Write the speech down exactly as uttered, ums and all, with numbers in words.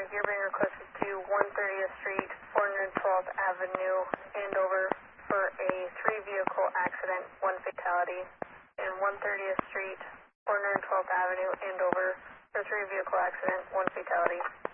five, you're being requested to one thirtieth Street, four hundred twelfth Avenue, Andover, for a three-vehicle accident, one fatality, and one thirtieth Street, four hundred twelfth Avenue, Andover, for a three-vehicle accident, one fatality.